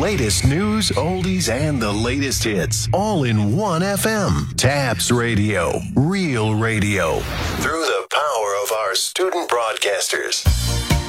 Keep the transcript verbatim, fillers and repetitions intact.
latest news, oldies, and the latest hits, all in one F M. Taps Radio, real radio, through the power of our student broadcasters.